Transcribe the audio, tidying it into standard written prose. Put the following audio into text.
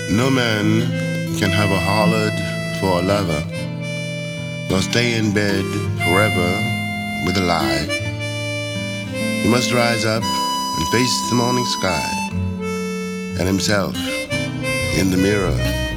No man can have a harlot for a lover, nor stay in bed forever with a lie. He must rise up and face the morning sky, and himself in the mirror